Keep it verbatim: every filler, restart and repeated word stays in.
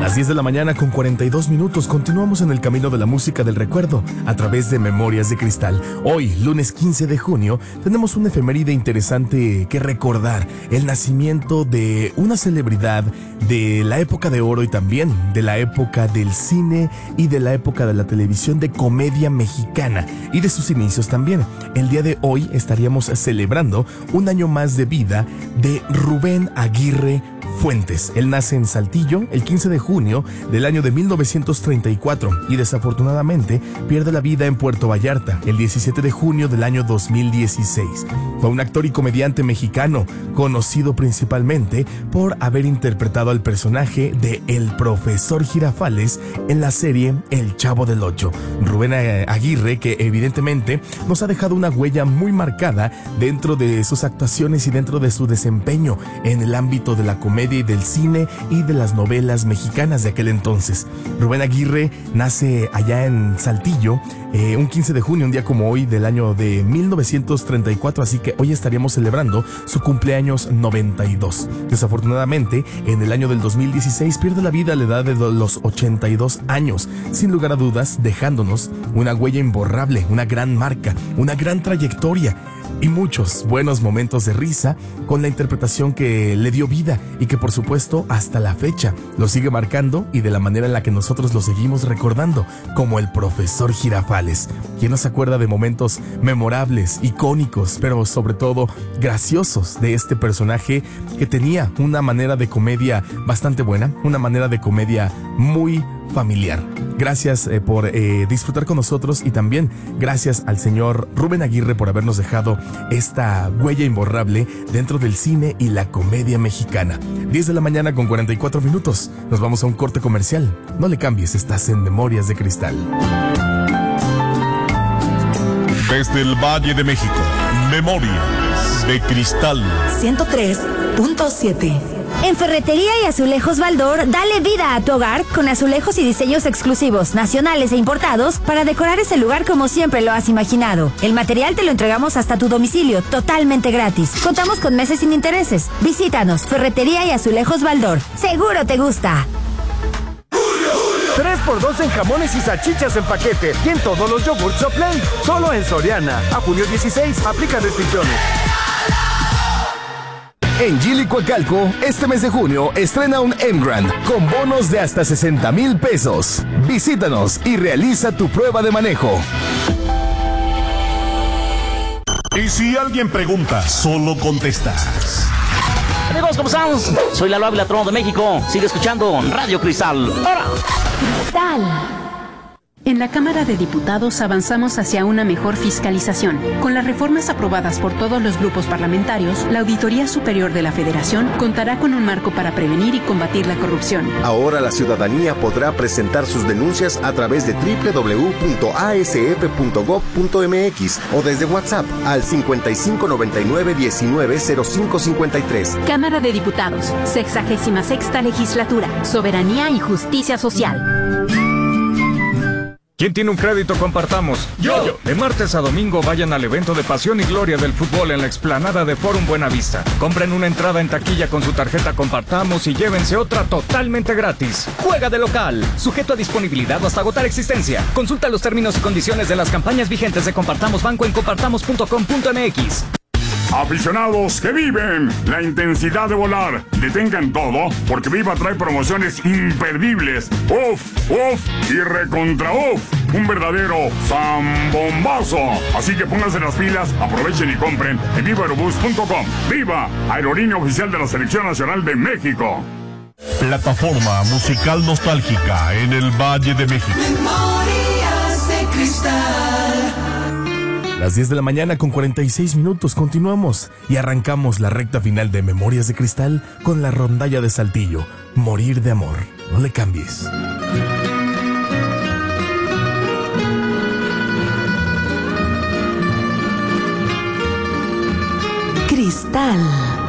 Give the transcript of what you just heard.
Las diez de la mañana con cuarenta y dos minutos continuamos en el camino de la música del recuerdo a través de Memorias de Cristal. Hoy, lunes quince de junio, tenemos una efeméride interesante que recordar, el nacimiento de una celebridad de la época de oro y también de la época del cine y de la época de la televisión de comedia mexicana y de sus inicios también. El día de hoy estaríamos celebrando un año más de vida de Rubén Aguirre Fuentes. Él nace en Saltillo el quince de junio del año de mil novecientos treinta y cuatro y desafortunadamente pierde la vida en Puerto Vallarta el diecisiete de junio del año dos mil dieciséis. Fue un actor y comediante mexicano conocido principalmente por haber interpretado al personaje de El Profesor Girafales en la serie El Chavo del Ocho. Rubén Aguirre, que evidentemente nos ha dejado una huella muy marcada dentro de sus actuaciones y dentro de su desempeño en el ámbito de la comedia y del cine y de las novelas mexicanas de aquel entonces. Rubén Aguirre nace allá en Saltillo eh, un quince de junio, un día como hoy del año de mil novecientos treinta y cuatro, así que hoy estaríamos celebrando su cumpleaños noventa y dos. Desafortunadamente, en el año del dos mil dieciséis pierde la vida a la edad de los ochenta y dos años, sin lugar a dudas dejándonos una huella imborrable, una gran marca, una gran trayectoria y muchos buenos momentos de risa con la interpretación que le dio vida y que por supuesto hasta la fecha lo sigue marcando y de la manera en la que nosotros lo seguimos recordando, como el Profesor Girafales. ¿Quién no se acuerda de momentos memorables, icónicos, pero sobre todo graciosos de este personaje que tenía una manera de comedia bastante buena, una manera de comedia muy familiar? Gracias eh, por eh, disfrutar con nosotros y también gracias al señor Rubén Aguirre por habernos dejado esta huella imborrable dentro del cine y la comedia mexicana. diez de la mañana con cuarenta y cuatro minutos. Nos vamos a un corte comercial. No le cambies, estás en Memorias de Cristal. Desde el Valle de México, Memorias de Cristal. ciento tres punto siete. En Ferretería y Azulejos Baldor, dale vida a tu hogar con azulejos y diseños exclusivos, nacionales e importados para decorar ese lugar como siempre lo has imaginado. El material te lo entregamos hasta tu domicilio, totalmente gratis. Contamos con meses sin intereses. Visítanos, Ferretería y Azulejos Baldor. Seguro te gusta. tres por dos en jamones y salchichas en paquete y en todos los yogurts Soplay. Solo en Soriana. A junio dieciséis, aplican restricciones. En Gili Coacalco, este mes de junio, estrena un M-Grand con bonos de hasta sesenta mil pesos. Visítanos y realiza tu prueba de manejo. Y si alguien pregunta, solo contestas. Amigos, ¿cómo están? Soy Lalo Ávila, Trono de México. Sigue escuchando Radio Cristal. ¡Ahora! Cristal. En la Cámara de Diputados avanzamos hacia una mejor fiscalización. Con las reformas aprobadas por todos los grupos parlamentarios, la Auditoría Superior de la Federación contará con un marco para prevenir y combatir la corrupción. Ahora la ciudadanía podrá presentar sus denuncias a través de doble u doble u doble u punto a s f punto gob punto m x o desde WhatsApp al cincuenta y cinco noventa y nueve diecinueve cero cinco cincuenta y tres. Cámara de Diputados, sexagésima sexta Legislatura, Soberanía y Justicia Social. ¿Quién tiene un crédito? Compartamos. Yo. De martes a domingo vayan al evento de Pasión y Gloria del Fútbol en la explanada de Forum Buenavista. Compren una entrada en taquilla con su tarjeta Compartamos y llévense otra totalmente gratis. Juega de local. Sujeto a disponibilidad o hasta agotar existencia. Consulta los términos y condiciones de las campañas vigentes de Compartamos Banco en compartamos punto com punto m x. Aficionados que viven la intensidad de volar, detengan todo porque Viva trae promociones imperdibles. Uf, uf y recontra uf. Un verdadero zambombazo. Así que pónganse las pilas, aprovechen y compren en viva aerobús punto com. Viva, aerolínea oficial de la Selección Nacional de México. Plataforma musical nostálgica en el Valle de México. Memorias de Cristal. Las diez de la mañana con cuarenta y seis minutos continuamos y arrancamos la recta final de Memorias de Cristal con la rondalla de Saltillo, Morir de Amor. No le cambies. Cristal.